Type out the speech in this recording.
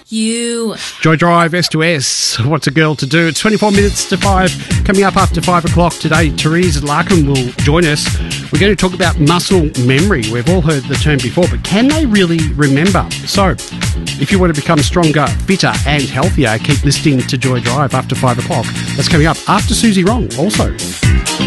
You. Joy Drive, S2S. What's a girl to do? It's 24 minutes to 5. Coming up after 5 o'clock today, Therese Larkin will join us. We're going to talk about muscle memory. We've all heard the term before, but can they really remember? So, if you want to become stronger, fitter and healthier, keep listening to Joy Drive after 5 o'clock. That's coming up after Susie Wrong also.